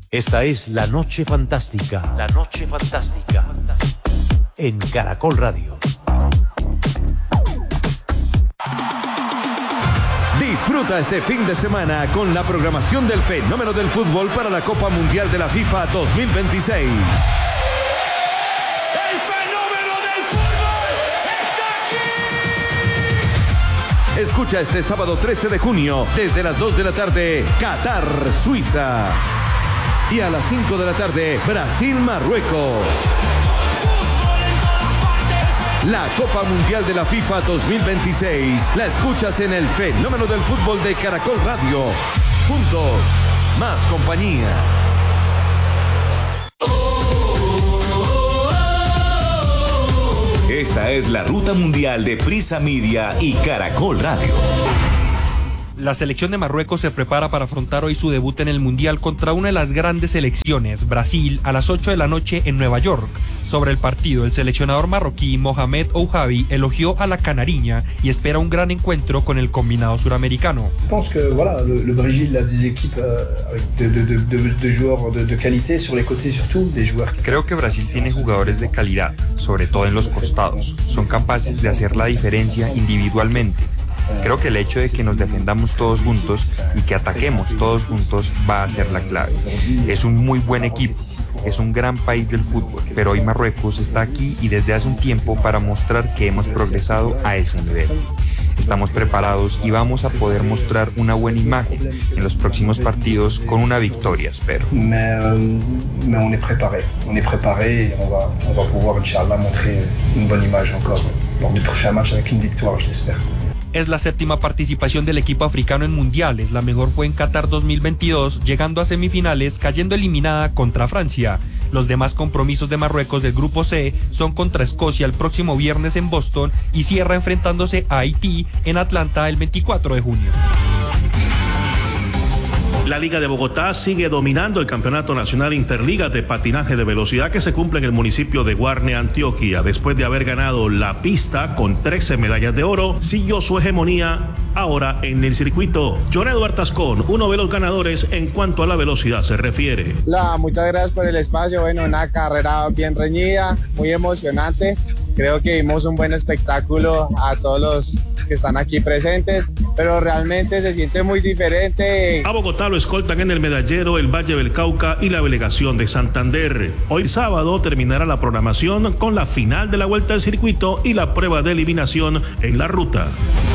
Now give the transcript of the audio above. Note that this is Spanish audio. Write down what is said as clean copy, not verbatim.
Esta es La Noche Fantástica. La Noche Fantástica. En Caracol Radio. Disfruta este fin de semana con la programación del fenómeno del fútbol para la Copa Mundial de la FIFA 2026. ¡El fenómeno del fútbol está aquí! Escucha este sábado 13 de junio, desde las 2 de la tarde, Qatar, Suiza. Y a las 5 de la tarde, Brasil, Marruecos. La Copa Mundial de la FIFA 2026 la escuchas en el fenómeno del fútbol de Caracol Radio. Juntos, más compañía. Esta es la ruta mundial de Prisa Media y Caracol Radio. La selección de Marruecos se prepara para afrontar hoy su debut en el Mundial contra una de las grandes selecciones, Brasil, a las 8 de la noche en Nueva York. Sobre el partido, el seleccionador marroquí Mohamed Ouhabi elogió a la canariña y espera un gran encuentro con el combinado suramericano. Pense que voilà, le Brésil a des équipes avec de joueurs de qualité sur les côtés surtout, des joueurs. Creo que Brasil tiene jugadores de calidad, sobre todo en los costados. Son capaces de hacer la diferencia individualmente. Creo que el hecho de que nos defendamos todos juntos y que ataquemos todos juntos va a ser la clave. Es un muy buen equipo, es un gran país del fútbol, pero hoy Marruecos está aquí y desde hace un tiempo para mostrar que hemos progresado a ese nivel. Estamos preparados y vamos a poder mostrar una buena imagen en los próximos partidos con una victoria, espero. Mais on est préparé et on va pouvoir, Inch'Allah, montrer une bonne image encore lors du prochain match avec une victoire, je l'espère. Es la séptima participación del equipo africano en mundiales. La mejor fue en Qatar 2022, llegando a semifinales, cayendo eliminada contra Francia. Los demás compromisos de Marruecos del Grupo C son contra Escocia el próximo viernes en Boston y cierra enfrentándose a Haití en Atlanta el 24 de junio. La Liga de Bogotá sigue dominando el Campeonato Nacional Interliga de Patinaje de Velocidad que se cumple en el municipio de Guarne, Antioquia. Después de haber ganado la pista con 13 medallas de oro, siguió su hegemonía ahora en el circuito. John Eduardo Tascón, uno de los ganadores en cuanto a la velocidad se refiere. Muchas gracias por el espacio. Bueno, una carrera bien reñida, muy emocionante. Creo que dimos un buen espectáculo a todos los que están aquí presentes, pero realmente se siente muy diferente. A Bogotá lo escoltan en el medallero el Valle del Cauca y la delegación de Santander. Hoy sábado terminará la programación con la final de la vuelta al circuito y la prueba de eliminación en la ruta.